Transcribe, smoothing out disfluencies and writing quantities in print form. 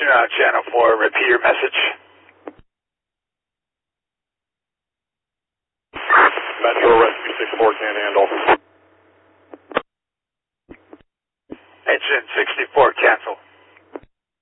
Channel 4, repeat your message. Metro Rescue 64 can't handle. Engine 64 cancel.